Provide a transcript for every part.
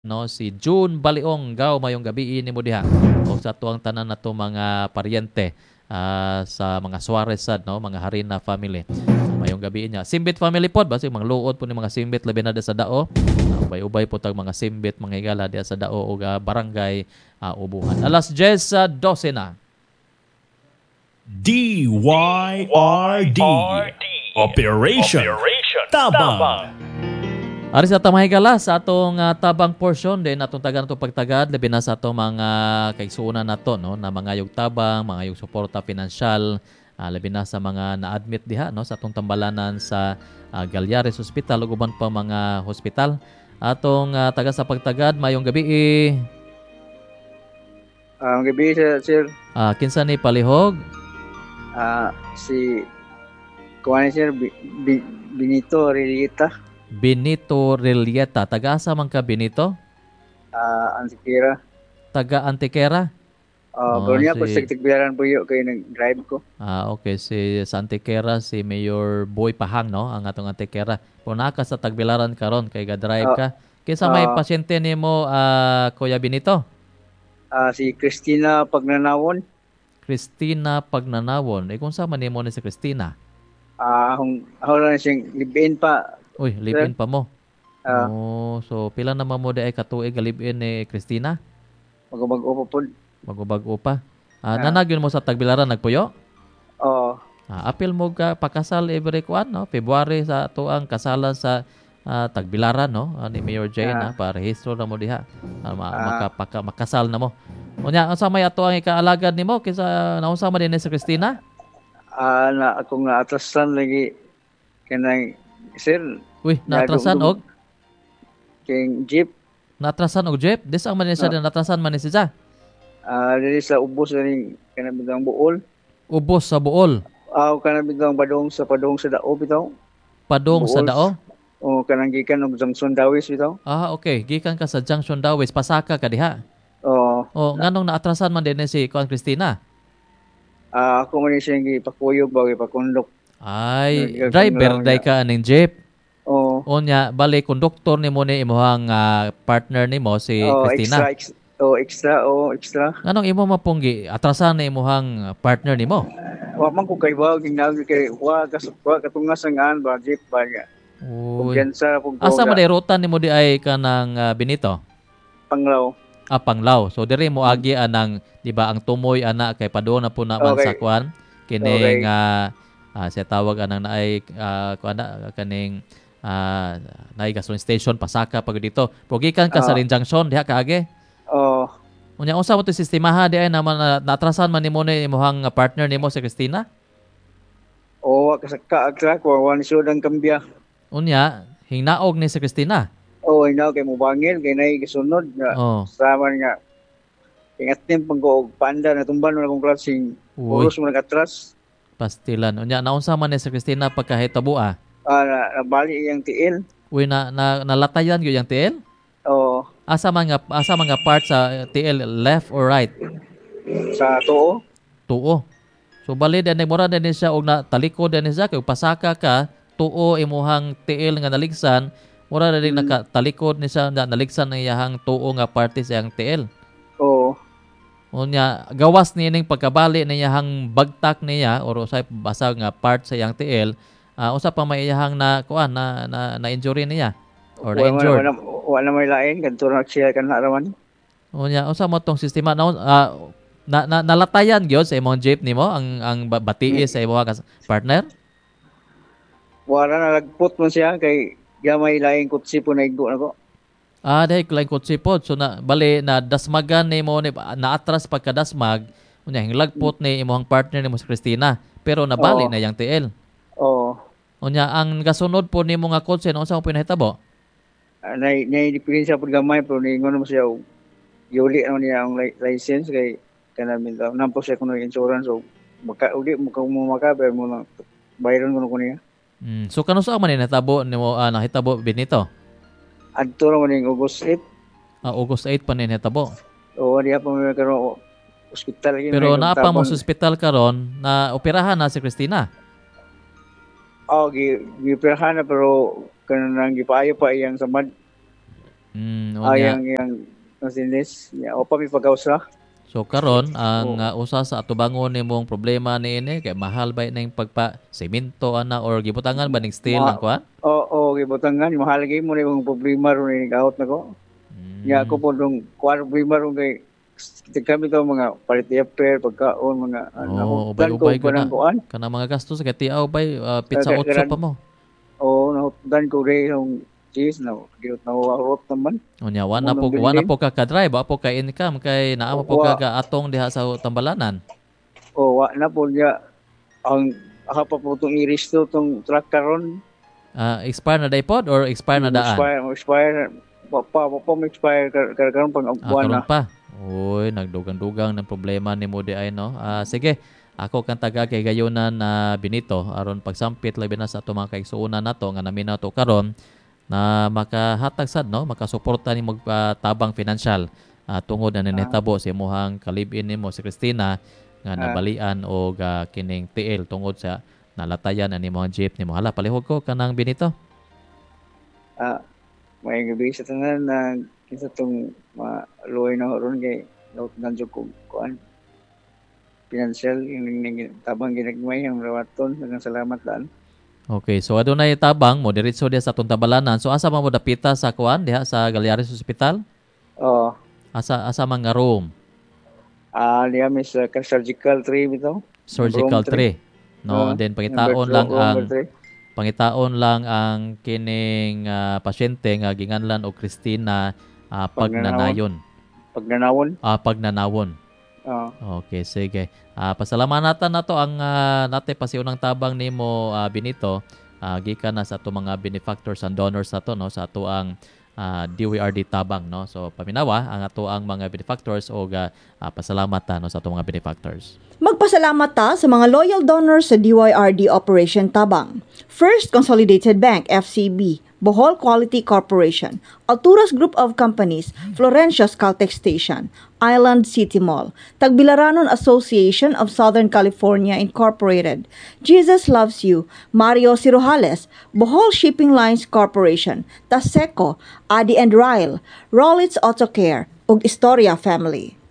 no si June Baliong gaw mayong gabi nimo diha o sa tuang tanan nato mga paryente sa mga Suarez sad no mga Harina family. Mayong gabi niya. Simbit family pod basi mga luod po ni mga Simbit labi na sa dao. Ubay-ubay po tag mga Simbit mga higala diha sa dao ug barangay Ubuhan. Alas 10:12 na. DYRD Operation Tabang. Ari sa tamahigala sa atong tabang portion din atong tagan atong pagtagad labi na sa atong mga kaigsuonan nato no na mga yug tabang, mga yug suporta pinansyal labi na sa mga na-admit diha no sa atong tambalanan sa Galyares Hospital ug uban pa mga hospital. Atong taga sa pagtagad mayong gabi gabi sir. Kinsa ni palihog? Si kuan sir Benito Rilita. Benito Rileta. Taga-asa man ka Benito? Antikera. Taga Antikera? Pero niya po sa tigbilaran po yun kayo nag-drive ko. Okay. Sa Antikera, si Mayor Boy Pahang, no? Ang atong Antikera. Puna ka sa tagbilaran karon kay ga-drive ka. Kinsa may pasyente nimo, Kuya Benito? Si Christina Pagnanawon. Christina Pagnanawon. Kung sa man nimo ni si Christina? Ako lang siyang live-in pa. Uy, live-in pa mo? So pila naman mo di ay katuig live-in ni Christina? Mag-ubag-upa po. Mag-ubag-o pa. Nanagyon mo sa tagbilaran nagpuyo? Oo. Apil mo ka pakasal every kuan no? February sa tuang kasalan sa tagbilaran no ni Mayor Jane para rehistro na mo diha. Makasal na mo. Unya unsa may ato ang ikaalagad nimo kinsa naunsa man din sa Christina? Na akong naatrasan lagi kanang sir. Uy, naatrasan og king jeep. Naatrasan og jeep? Dis ang man siya naatrasan man ni siya. Dili sa ubos ning kanang bidang buol. Ubos sa buol. Kanang bidang padong sa dao bitaw. Padong buol. Sa dao? Kanang gikan og Junction Dawis bitaw. Okay. Gikan ka sa Junction Dawis, pasaka ka diha. Nganong naatrasan man din si Kuan Christina? Ako man siya gipakuyog ba gipakundok. Ay, driver day ka aning jeep. Unya bali konduktor nimo ni imuhang partner nimo si Christina. Extra. Nganong imo mapunggi atrasan ni imuhang partner nimo? Wa man ko kay ba ginawag kay wa katungas ang ba jeep ba nga. Kumpiyansa pug asa man rutan nimo di ay kanang Benito? Panglao. Panglao. So diri mo agi anang di ba ang tumoy ana kay padung na po naman sa kuan kining siya tawag anang naay kaning naay gasoline station pasaka pag dito. Pogikan ka sa Rin Junction diha kaage. Unya unsa mo to sistemaha di ay naman naatrasan man nimo ni imong partner nimo si Christina? Kasaka agtra ko wan sudang kambya. Unya hingnaog ni si Christina. Hingnaog kay mubangil kay nay gisunod nga sama nga ingatim pag panda na tumban na kong klaseng puros mo nag-atras. Pastilan. Unya naunsa man ni si Christina pagkahitabo nabali iyang tiil. Uy nalatayan gyud yang tiil? Asa man nga part sa tiil, left or right? Sa tuo. Tuo. So bali din mura din siya og natalikod din siya kay pasaka ka tuo imuhang tiil nga naligsan, mura din nakatalikod ni siya naligsan ang iyahang tuo nga parte sa iyang tiil. Unya gawas nining pagkabali niyahang bagtak niya or usay basa nga part sa iyang tiil, usa pa may iyahang na kuan na injury niya or na injured. Wala may lain kadto na siya kan naraman. Unya usa mo tong sistema nalatayan gyud sa imong jeep nimo ang batiis sa imong partner? Wala na lagpot mo siya kay gamay lain kutsi po na igo nako. Dahil klain kutsi pod. So bali na dasmagan nimo ni naatras pagkadasmag unya hinglagpot ni imong partner nimo si Christina pero nabali na yang TL. Unya ang gasunod po nimo nga kotse unsa mo pinahitabo? Nay diferensya pod gamay pero ningon mo siya yuli ano niya ang license kay kanami daw nampo siya kuno insurance so uli mo makabay mo na bayaran kuno niya. So kanusa man ni natabo nimo nahitabo Benito? Adto ra man ning August 8. August 8 pa ni natabo. Diha pa may karon ospital gyud. Pero naapa mo sa ospital karon na operahan na si Christina. Gipirahan na pero kanang gipaayo pa iyang samad. Unya. Yang sinis ya o pa mi pagkausa. So karon ang usa sa atubangon nimong problema niini kay mahal ba ning pagpa semento ana or gibutangan ba ning steel ang kuan? Oo, gibutangan mahal gyud mo yung problema ron ni gaot nako. Ya ako po dong kuan problema ron kay kami to mga party affair pagkaon mga ubay ko na kana mga gastos kay tiaw bay pizza 8 pa mo. Nahutan ko rin yung cheese na nahuwarot naman. Unya, wala po ka ka-drive, wala po ka income, kay naama po ka atong diha sa Tambalanan. Wala po niya. Ang pa po itong i-restore itong truck karon. Expire na daypod or expire na daan? Expire. Expire karon pang buwan na. Karon pa. Uy, nagdugang-dugang ng problema ni mo di ay no. Sige. Ako kang taga kay gayonan na Benito aron pagsampit labi na sa ato mga kaigsuonan nato nga naminaw to karon na makahatag sad no makasuporta ni tabang financial tungod na nanitabo sa imong kalib-in nimo si Christina nga nabalian og kining TL tungod sa nalatayan ani mga jeep nimo. Hala palihog ko kanang Benito. May gabi sa tanan na kinsa tong luoy na ron kay nandiyo ko kuan financial yung tabang ginagmay ang rawaton ng salamat daan. Okay, so adunay tabang mo diretso diha sa atong Tambalanan. So asa man mo dapita sa kuan diha sa Galiares Hospital? Oo. Asa man nga room? Diha may sa surgical 3 bitaw. Surgical 3. No, and then pangitaon lang ang kining pasyente nga ginganlan og Christina Pagnanayon. Pagnanawon. Okay, sige. Pasalamatan nato ang nate pasiunang tabang nimo Benito gikan na sa ato mga benefactors and donors nato no sa ato ang DWRD tabang no. So paminawa ang ato ang mga benefactors o pasalamat no sa ato mga benefactors. Magpasalamat ta sa mga loyal donors sa DYRD Operation Tabang. First Consolidated Bank, FCB, Bohol Quality Corporation, Alturas Group of Companies, Florencia's Caltex Station, Island City Mall, Tagbilaranon Association of Southern California Incorporated, Jesus Loves You, Mario Cirojales, Bohol Shipping Lines Corporation, Taseco, Adi and Ryle, Rollins Auto Care, ug Historia Family.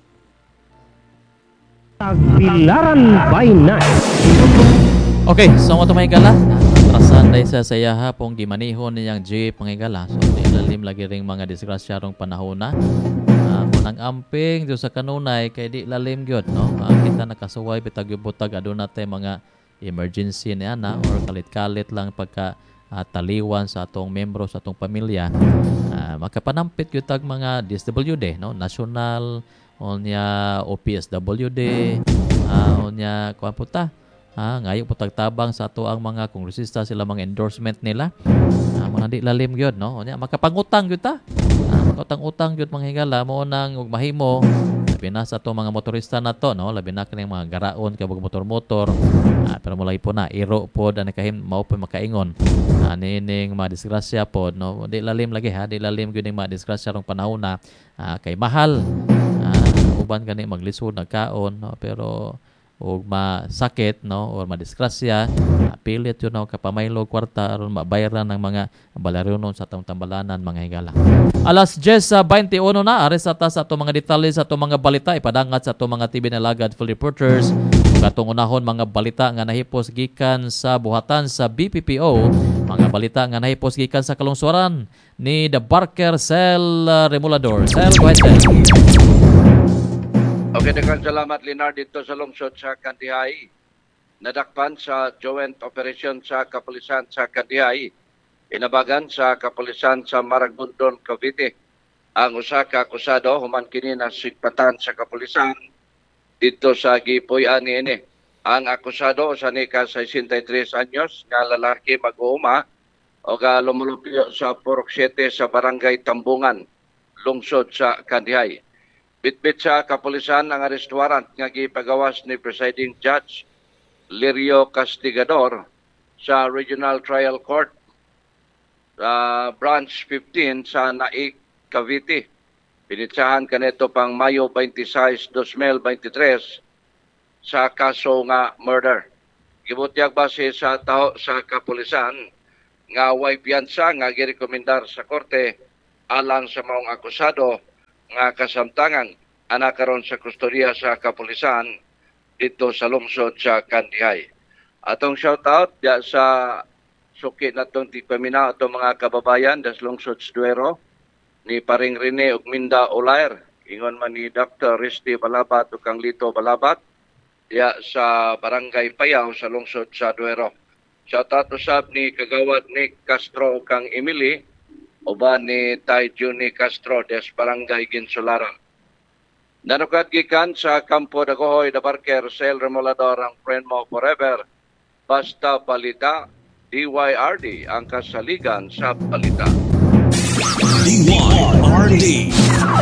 Tagbilaran by night. Okay, so mo tumahigala. Atrasan day sa sayaha pong gimanihon niyang jeep pangigala. So di lalim lagi ring mga disgrasya rong panahon na. Munang amping do sa kanunay kay di lalim gyud no. Kita nakasuway bitag butag aduna tay mga emergency ni ana or kalit-kalit lang pagka taliwan sa atong membro sa atong pamilya. Makapanampit gyud tag mga DSWD no, national onya OPSWD onya kuan puta ngayo putag tabang sa ato ang mga kongresista sila mga endorsement nila mga di lalim gyud no onya makapangutang gyud ta makutang-utang gyud mga higala mo nang mahimo labi na sa ato mga motorista nato no labi na kining mga garaon kay motor-motor pero mulay po na iro pod ani kahim mao pa makaingon nining mga disgrasya pod no di lalim lagi di lalim gyud ning mga disgrasya rong panahon na kay mahal uban kani maglisod nagkaon no pero og masakit no or madisgrasya pilit yun no kapamaylo kwarta aron mabayaran ng mga balaryonon sa atong Tambalanan mga higala. Alas 10:21 na ares sa atong mga detalye sa atong mga balita ipadangat sa atong mga TV na lagad full reporters katong unahon mga balita nga nahipos gikan sa buhatan sa BPPO mga balita nga nahipos gikan sa kalungsoran ni The Barker Cell Remulador. Cell, go ahead. Okay, daghang salamat Leonard dito sa lungsod sa Kandihay. Nadakpan sa joint operation sa kapulisan sa Kandihay. Inabagan sa kapulisan sa Maragondon, Cavite. Ang usa ka akusado human kini na sigpatan sa kapulisan dito sa Gipuy-an niini. Ang akusado usa ni ka 63 anyos nga lalaki mag-uuma o lumulupyo sa Purok 7 sa Barangay Tambungan, lungsod sa Kandihay. Bitbit sa kapulisan ang arrest warrant nga gipagawas ni Presiding Judge Lirio Castigador sa Regional Trial Court Branch 15 sa Naik, Cavite. Pinitsahan kanito pang Mayo 26, 2023 sa kaso nga murder. Gibutyag base sa taho sa kapulisan nga way piyansa nga girekomendar sa korte alang sa maong akusado nga kasamtangan ana karon sa kustodiya sa kapulisan dito sa lungsod sa Kandihay. Atong shout out diya sa suki natong tigpamina atong mga kababayan das lungsod sa Duero ni Paring Rene ug Minda Olair, ingon man ni Dr. Risti Balabat ug kang Lito Balabat diya sa Barangay Payaw sa lungsod sa Duero. Shout out usab ni Kagawad Nick Castro ug kang Emily uban ni Tay Juni Castro des Barangay Ginsularan. Nanukat gikan sa Kampo Dagohoy, Dabarker, Sel Remolador ang friend mo forever. Basta balita, DYRD ang kasaligan sa balita. DYRD.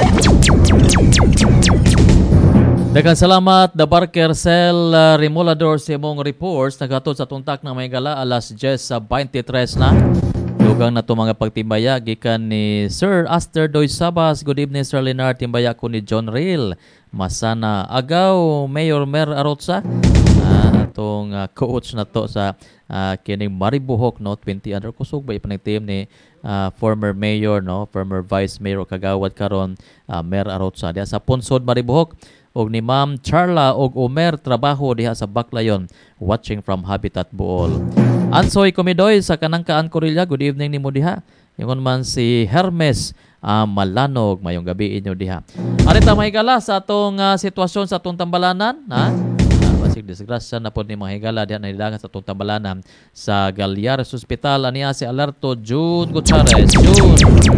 Daghang salamat Dabarker Sel Remolador sa imong reports nagatod sa tuntak ng Maygala alas 10:23 na. Dugang na ito mga pagtimbaya gikan ni Sir Aster Doy Sabas. Good evening Sir Leonard. Timbaya ko ni John Real Masana Agaw Mayor Mer Arotsa. Itong coach na to sa kining Maribuhok no 20 under kusog ba ipanang team ni former mayor no former vice mayor kagawad karon Mer Arotsa diha sa Punsod Maribuhok og ni Ma'am Charla og Omer trabaho diha sa Baclayon watching from Habitat Bool. Ansoy Komidoy sa kanang kaan Corilla, good evening ni mo diha. Ingon man si Hermes Malanog, mayong gabi inyo diha. Arita mahigala sa atong sitwasyon sa atong tambalanan, ha? Basig disgrasya na po ni mga higala diha na nilangan sa atong tambalanan sa Galyares Hospital aniya si Alerto June Gutierrez. June.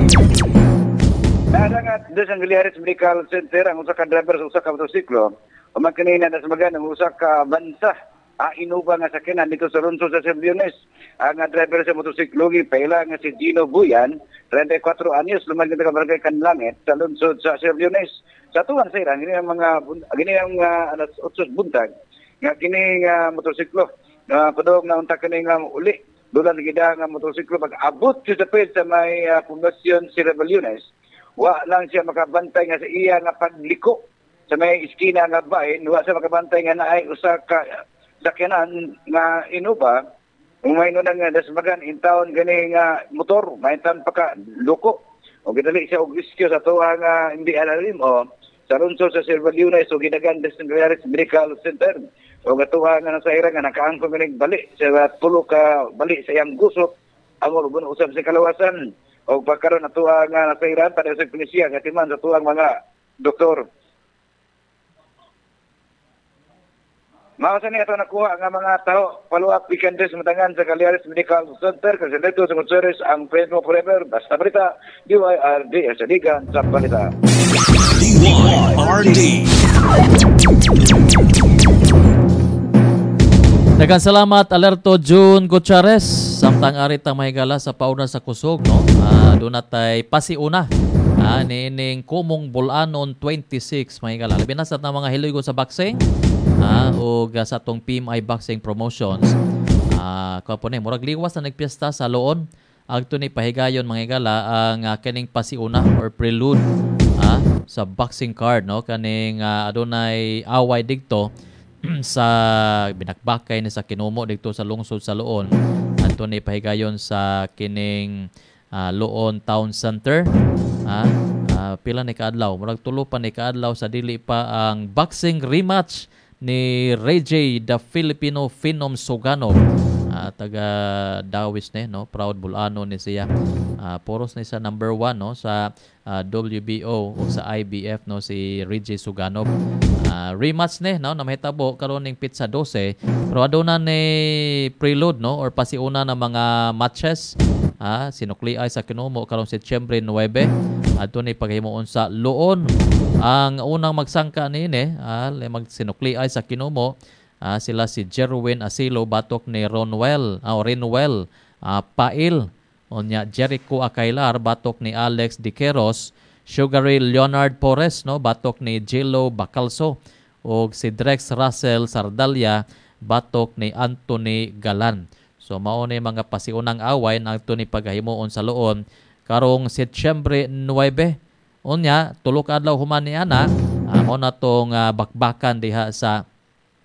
Nadangat doon sa Galyares Medical Center ang usa ka driver sa usa ka motorsiklo. Uman kanina na sa magan ang usa ka bansa inuba nga sakinan dito sa lungsod sa Serviones. Ang driver sa motorsiklo paila nga si Gino Buyan, 34 anyos, lumagay sa barangay Kanlangit sa lungsod sa Serviones. Sa tuwan sa irang gini ang alas 8 buntag nga kini motorsiklo padong na unta kini nga uli dulan gida nga motorsiklo pag abot sa dapit sa may Fundación Serviones. Wa lang siya makabantay nga sa iya nga pagliko sa may iskina nga bahin, wa siya makabantay nga naay usa ka sakyanan nga inuba, umay no nga dasmagan intawon gani nga motor, maintan pa ka loko. O gidali siya og rescue sa tuwa nga hindi alalim o sa lungsod sa Serviones o gidagan des Galyares Medical Center. O gatuwa nga nasa ira nga nakaangkon ganing bali sa tulo ka bali sa iyang gusot ang ulubon usab sa kalawasan. O pagkaroon natuwa nga nasa ira pa sa pulisya nga timan sa tuwang mga doktor. Makasan niya ito nakuha ang mga tao follow-up weekend sa matangan sa Galyares Medical Center kasi dito sa Gutierrez ang friend mo forever. Basta balita, DYRD sa ligan sa balita. DYRD. Daghang salamat Alerto June Gutierrez. Samtang arit ang mahigala sa pauna sa kusog no. Doon natay pasiuna. Nining Kumong Bulanon 26 mahigala. Labi na sa mga hilugo sa boxing. O sa atong PMI Boxing Promotions kapo ni murag liwas na nagpiesta sa Loon agto ni pahigayon mga higala ang kaning pasiuna or prelude sa boxing card no kaning adunay away digto sa binakbakay ni sa kinumo digto sa lungsod sa Loon adto ni pahigayon sa kining Loon Town Center pila ni kaadlaw murag tulo pa ni kaadlaw sa dili pa ang boxing rematch ni Reggie the Filipino Phenom Suganov taga Dawis no proud Bulano ni siya poros ni sa number 1 no sa WBO o sa IBF no si Reggie Suganov rematch no na mahitabo karon ning pizza 12 pero aduna ni prelude no or pasiuna na mga matches sinukliay sa kinumo karon Setyembre 9 adto ni paghimuon sa Loon. Ang unang magsangka niini magsinukliay sa kinumo sila si Jerwin Asilo batok ni Rinwell Pail onya Jericho Akailar batok ni Alex Diqueros, Sugary Leonard Porres no batok ni Jello Bacalso ug si Drex Russell Sardalia batok ni Anthony Galan. So mao ni mga pasiunang away na adto ni paghimuon sa Loon karong Setyembre 9. Unya tulo ka adlaw human ni ana mo na tong bakbakan diha sa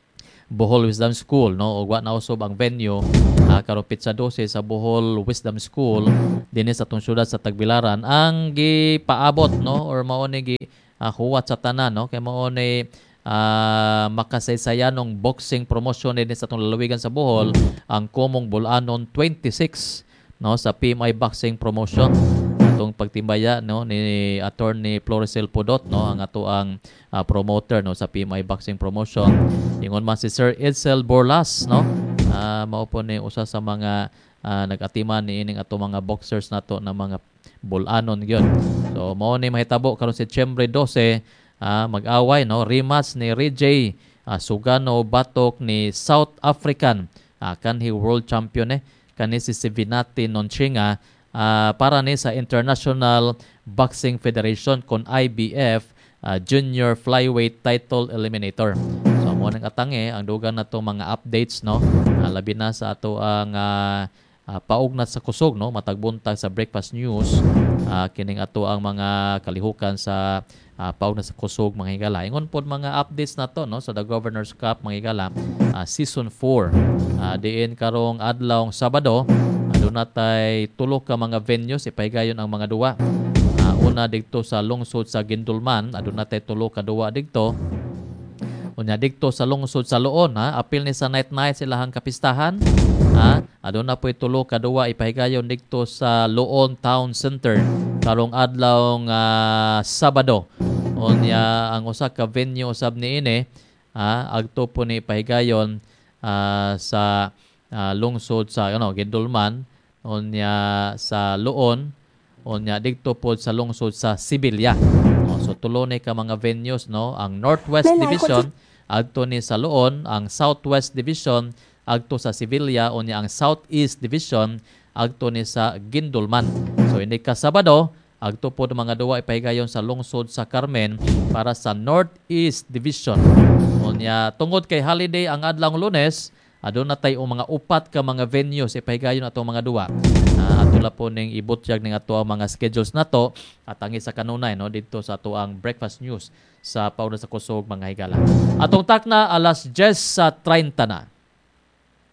Bohol Wisdom School, no, ug wa na usob ang venue karon Petsa 12 sa Bohol Wisdom School dinhi sa atong syudad sa Tagbilaran ang gipaabot, no, or mao ni gi huwat sa tanan, no, kay mao ni makasaysayanong boxing promotion din sa atong lalawigan sa Bohol ang Komong Bulanon 26, no, sa PMI Boxing Promotion atong pagtimbaya, no, ni Attorney Floricel Pudot, no, ang ato ang promoter, no, sa PMI Boxing Promotion. Ingon man si Sir Edsel Borlas, no, mao po ni usa sa mga nag-atiman ni ining ato mga boxers nato na mga Bulanon gyud. So mao ni mahitabo karon Setyembre 12 mag-away, no, rematch ni Rijay Sugano batok ni South African kanhi world champion kani si Sivinati Nonchinga para ni sa International Boxing Federation kon IBF Junior Flyweight Title Eliminator. So mo nang atange ang dugang nato mga updates, no, labi na sa ato ang paugnat sa kusog, no, matagbuntag sa Breakfast News kining ato ang mga kalihukan sa paugnat sa kusog mga higala. Ingon pod mga updates na to, no, sa The Governor's Cup mga higala season 4 diin karong adlaw Sabado aduna tay tulo ka mga venues ipahigayon ang mga duwa. Una didto sa lungsod sa Gindulman aduna tay tulo ka duwa didto. Unya didto sa lungsod sa Luon, apil ni sa night silahang kapistahan. Aduna po tulo ka duwa ipahigayon didto sa Luon Town Center karong adlaw Sabado. Unya ang usa ka venue usab niini agto po ni ipahigayon sa lungsod sa Gindulman, unya sa Luon, unya didto po sa lungsod sa Sibilya. So tulo ni ka mga venues, no, ang Northwest Division agto ni sa Luon, ang Southwest Division agto sa Sibilya, unya ang Southeast Division agto ni sa Gindulman. So ini ka Sabado agto po mga duwa ipahigayon sa lungsod sa Carmen para sa Northeast Division. Unya tungod kay holiday ang adlaw Lunes, aduna tay mga upat ka mga venues ipahigayon atong mga duwa. Ato la po ning ibutyag ning ato ang mga schedules nato at ang isa kanunay, no, dito sa ato ang Breakfast News sa pauna sa kusog mga higala. Atong takna alas 10:30 na.